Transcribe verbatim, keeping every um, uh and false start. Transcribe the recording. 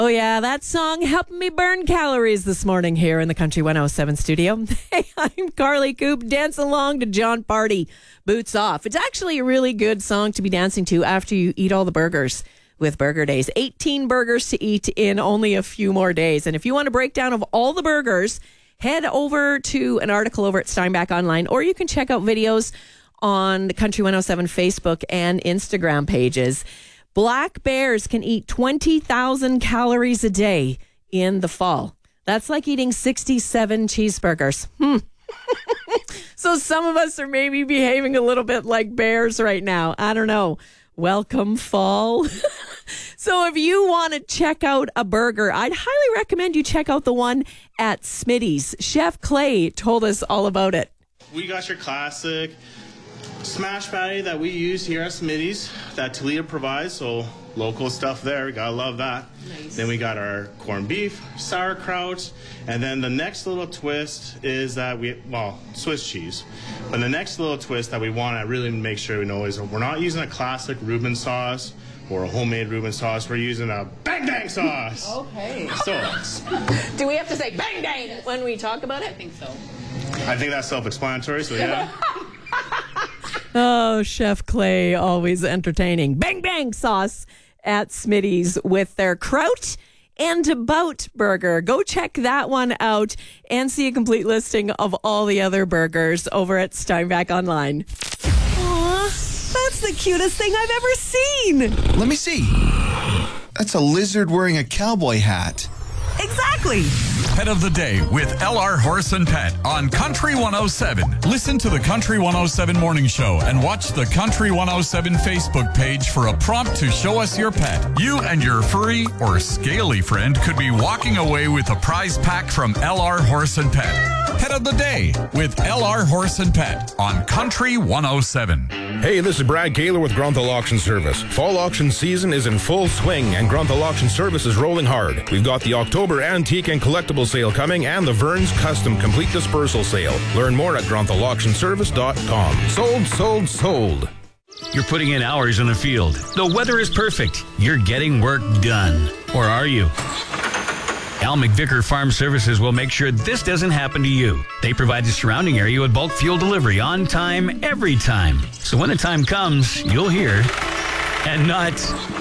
Oh, yeah, that song helping me burn calories this morning here in the Country one oh seven studio. Hey, I'm Carly Coop, dancing along to John Party, Boots Off. It's actually a really good song to be dancing to after you eat all the burgers with Burger Days. eighteen burgers to eat in only a few more days. And if you want a breakdown of all the burgers, head over to an article over at Steinbach Online, or you can check out videos on the Country one oh seven Facebook and Instagram pages. Black bears can eat twenty thousand calories a day in the fall. That's like eating sixty-seven cheeseburgers. Hmm. So some of us are maybe behaving a little bit like bears right now. I don't know. Welcome fall. So if you want to check out a burger, I'd highly recommend you check out the one at Smitty's. Chef Clay told us all about it. We got your classic smash patty that we use here at Smitty's that Toledo provides, so local stuff there. We gotta love that. Nice. Then we got our corned beef, sauerkraut, and then the next little twist is that we, well, Swiss cheese. But the next little twist that we want to really make sure we know is we're not using a classic Reuben sauce or a homemade Reuben sauce. We're using a bang bang sauce. Okay. So, do we have to say bang bang when we talk about it? I think so. I think that's self-explanatory, so yeah. Oh, Chef Clay, always entertaining. Bang Bang sauce at Smitty's with their kraut and bout burger. Go check that one out and see a complete listing of all the other burgers over at Steinbach Online. Aw, that's the cutest thing I've ever seen. Let me see. That's a lizard wearing a cowboy hat. Exactly. Pet of the Day with L R Horse and Pet on Country one oh seven. Listen to the Country one oh seven Morning Show and watch the Country one oh seven Facebook page for a prompt to show us your pet. You and your furry or scaly friend could be walking away with a prize pack from L R Horse and Pet. Pet of the Day with L R Horse and Pet on Country one oh seven. Hey, this is Brad Kaler with Grunthal Auction Service. Fall auction season is in full swing and Grunthal Auction Service is rolling hard. We've got the October Antique and Collectible Sale coming and the Vern's Custom Complete Dispersal Sale. Learn more at grunthal auction service dot com. Sold, sold, sold. You're putting in hours in the field. The weather is perfect. You're getting work done. Or are you? Al McVicker Farm Services will make sure this doesn't happen to you. They provide the surrounding area with bulk fuel delivery on time, every time. So when the time comes, you'll hear and not